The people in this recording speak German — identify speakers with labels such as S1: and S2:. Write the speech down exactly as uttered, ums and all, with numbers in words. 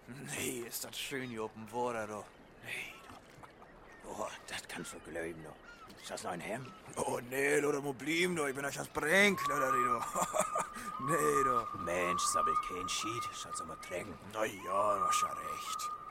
S1: Nee, ist das schön hier oben Water, da.
S2: Nee, da. Oh, das kannst du glauben, da. Ist das noch ein Hemd?
S1: Oh, nee, da, da muss bleiben, da. Ich bin euch das Brink, da, da, da. Nee, da.
S2: Mensch, sabbelt kein Schied. Schatz mal trinken.
S1: Na ja, du hast ja recht.